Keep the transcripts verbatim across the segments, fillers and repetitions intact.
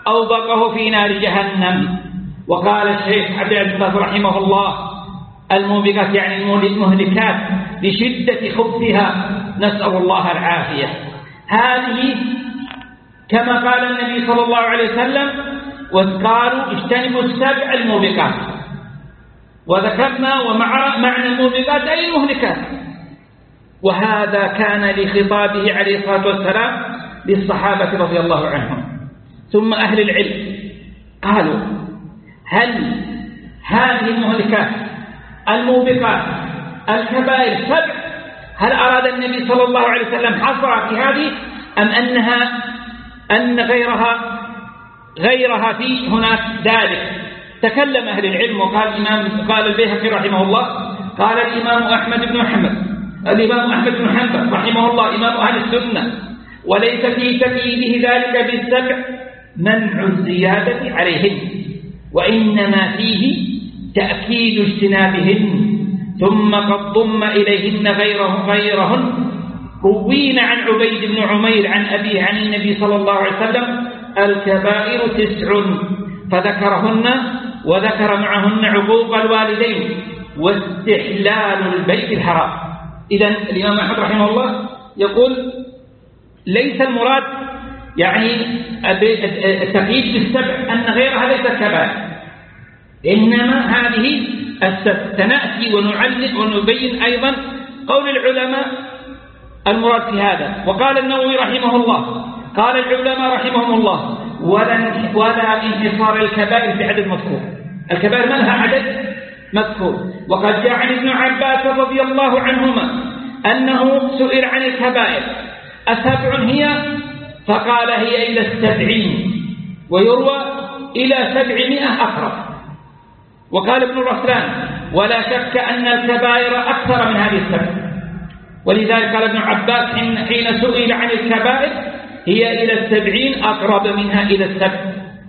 أوبقه في نار جهنم. وقال الشيخ عبد العزيز رحمه الله الموبقات يعني المهلكات لشدة خبثها، نسأل الله العافية. هذه كما قال النبي صلى الله عليه وسلم وقالوا اجتنبوا السبع الموبقات، وذكرنا ومع معنى الموبقات أي المهلكات. وهذا كان لخطابه عليه الصلاة والسلام للصحابة رضي الله عنهم. ثم أهل العلم قالوا هل هذه المهلكات الموبقات الكبائر سبع، هل أراد النبي صلى الله عليه وسلم حصرها في هذه أم أنها أن غيرها غيرها في هناك ذلك؟ تكلم أهل العلم وقال الإمام قال البيهقي رحمه الله قال الإمام أحمد بن محمد الإمام أحمد بن حنبل رحمه الله إمام أهل السنة وليس في تقييده ذلك بالسبع منع الزيادة عليهن، وإنما فيه تأكيد اجتنابهن. ثم قد ضم إليهن غيره غيرهن روين عن عبيد بن عمير عن أبيه عن النبي صلى الله عليه وسلم الكبائر تسع فذكرهن، وذكر معهن عقوق الوالدين واستحلال البيت الحرام. إذن الإمام أحمد رحمه الله يقول ليس المراد يعني التقييد بالسبع أن غيرها ليست كبائر، إنما هذه سنأتي ونعلق ونبين أيضا قول العلماء المراد في هذا. وقال النووي رحمه الله قال العلماء رحمهم الله ولا ولا انحصار الكبائر بعدد مذكور، الكبائر ما لها عدد مذكور. وقد جاء عن ابن عباس رضي الله عنهما أنه سئل عن الكبائر أسبع هي؟ فقال هي إلى السبعين، ويروى إلى سبعمائة أقرب. وقال ابن رسلان ولا شك أن الكبائر أكثر من هذه السبع، ولذلك قال ابن عباس حين سئل عن الكبائر هي إلى السبعين أقرب منها إلى السبع.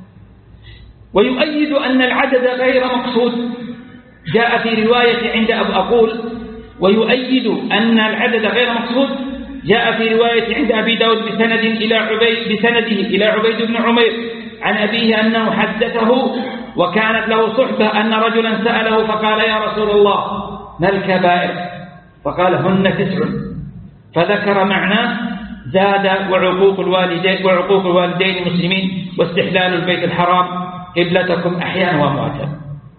ويؤيد أن العدد غير مقصود جاء في رواية عند أبو أقول ويؤيد أن العدد غير مقصود جاء في رواية عند أبي داود بسند إلى عبيد بسنده إلى عبيد بن عمير عن أبيه أنه حدثه وكانت له صحبة أن رجلا سأله فقال يا رسول الله ما الكبائر؟ فقال هن تسع، فذكر معناه زاد وعقوق الوالدين وعقوق الوالدين المسلمين واستحلال البيت الحرام قبلتكم أحيانا وأمواتا.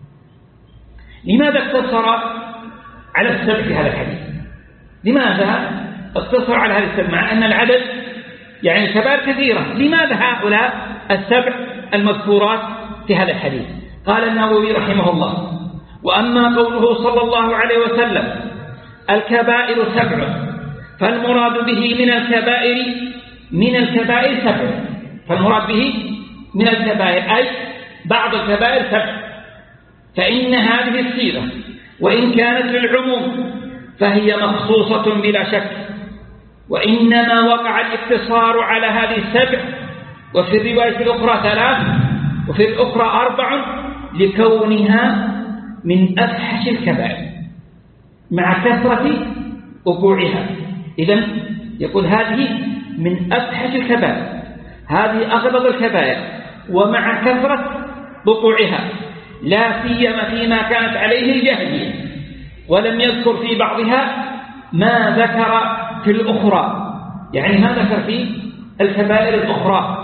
لماذا اقتصر على السبع في هذا الحديث؟ لماذا اقتصر على هذا السبع مع أن العدد يعني الكبائر كثيرة؟ لماذا هؤلاء السبع المذكورات في هذا الحديث؟ قال النووي رحمه الله وأما قوله صلى الله عليه وسلم الكبائر سبع فالمراد به من الكبائر من الكبائر سبع، فالمراد به من الكبائر أي بعض الكبائر سبع، فإن هذه الصيغة وإن كانت للعموم فهي مخصوصة بلا شك، وإنما وقع الاقتصار على هذه السبع، وفي الرواية الأخرى ثلاث وفي الأخرى أربع لكونها من أفحش الكبائر مع كثرة وقوعها. إذن يقول هذه من أفحش الكبائر، هذه أغلظ الكبائر ومع كثرة وقوعها، لا سيما فيما كانت عليه الجاهلية، ولم يذكر في بعضها ما ذكر في الأخرى، يعني ما ذكر في الكبائر الأخرى.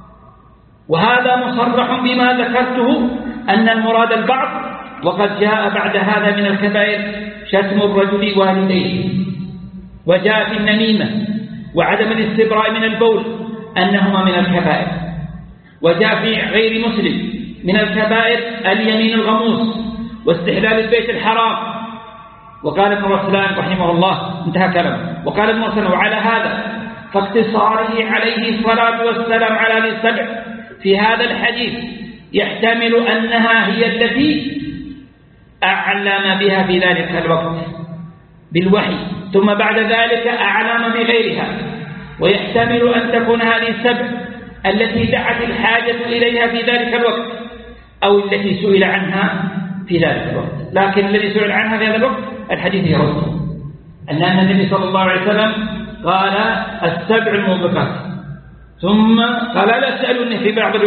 وهذا مصرح بما ذكرته أن المراد البعض، وقد جاء بعد هذا من الكبائر شتم الرجل والديه، وجاء في النميمة وعدم الاستبراء من البول أنهما من الكبائر، وجاء في غير مسلم من الكبائر اليمين الغموس واستحلال البيت الحرام. وقال ابن رسلان رحمه الله انتهى كلامه، وقال ابن رسلان وعلى هذا فاقتصاره عليه الصلاة والسلام على السبع في هذا الحديث يحتمل أنها هي التي أعلم بها في ذلك الوقت بالوحي، ثم بعد ذلك أعلم بغيرها، ويحتمل أن تكون هذه السبع التي دعت الحاجة إليها في ذلك الوقت أو التي سئل عنها في ذلك الوقت. لكن الذي سئل عنها في هذا الوقت الحديث يرد أن النبي صلى الله عليه وسلم قال السبع الموبقات، ثم قال لا تسألوني في بعض